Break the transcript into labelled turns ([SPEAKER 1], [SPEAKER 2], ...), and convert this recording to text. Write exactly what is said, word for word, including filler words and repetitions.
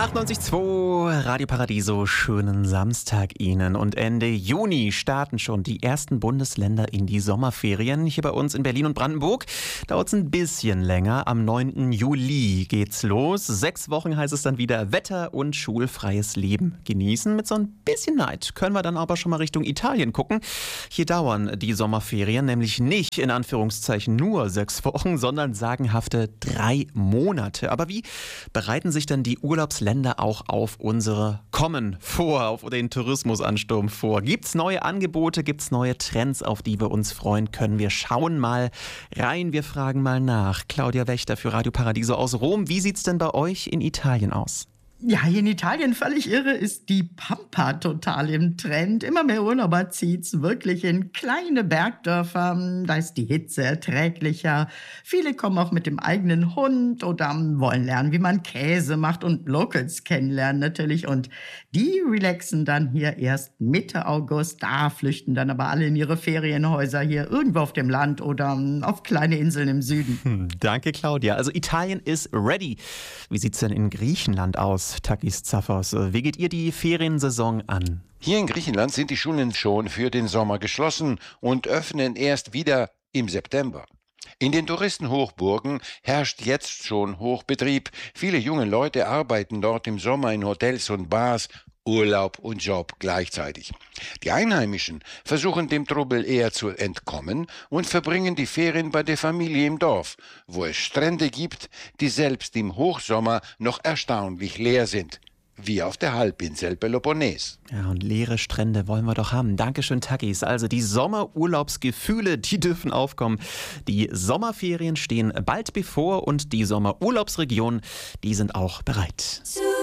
[SPEAKER 1] achtundneunzig Komma zwei Radio Paradiso, schönen Samstag Ihnen. Und Ende Juni starten schon die ersten Bundesländer in die Sommerferien. Hier bei uns in Berlin und Brandenburg dauert es ein bisschen länger. Am neunten Juli geht's los. Sechs Wochen heißt es dann wieder Wetter und schulfreies Leben genießen. Mit so ein bisschen Neid können wir dann aber schon mal Richtung Italien gucken. Hier dauern die Sommerferien nämlich nicht in Anführungszeichen nur sechs Wochen, sondern sagenhafte drei Monate. Aber wie bereiten sich dann die Urlaubsländer auch auf unsere Kommen vor, auf den Tourismusansturm vor? Gibt's neue Angebote, gibt's neue Trends, auf die wir uns freuen können? Wir schauen mal rein, wir fragen mal nach. Claudia Wächter für Radio Paradiso aus Rom. Wie sieht's denn bei euch in Italien aus?
[SPEAKER 2] Ja, hier in Italien, völlig irre, ist die Pampa total im Trend. Immer mehr Urlauber zieht's wirklich in kleine Bergdörfer. Da ist die Hitze erträglicher. Viele kommen auch mit dem eigenen Hund oder wollen lernen, wie man Käse macht und Locals kennenlernen natürlich. Und die relaxen dann hier erst Mitte August. Da flüchten dann aber alle in ihre Ferienhäuser hier irgendwo auf dem Land oder auf kleine Inseln im Süden.
[SPEAKER 1] Hm, danke, Claudia. Also Italien ist ready. Wie sieht's denn in Griechenland aus? Takis Zaphos, wie geht ihr die Feriensaison an?
[SPEAKER 3] Hier in Griechenland sind die Schulen schon für den Sommer geschlossen und öffnen erst wieder im September. In den Touristenhochburgen herrscht jetzt schon Hochbetrieb. Viele junge Leute arbeiten dort im Sommer in Hotels und Bars, Urlaub und Job gleichzeitig. Die Einheimischen versuchen dem Trubel eher zu entkommen und verbringen die Ferien bei der Familie im Dorf, wo es Strände gibt, die selbst im Hochsommer noch erstaunlich leer sind. Wie auf der Halbinsel Peloponnes.
[SPEAKER 1] Ja, und leere Strände wollen wir doch haben. Dankeschön, Takis. Also die Sommerurlaubsgefühle, die dürfen aufkommen. Die Sommerferien stehen bald bevor und die Sommerurlaubsregionen, die sind auch bereit.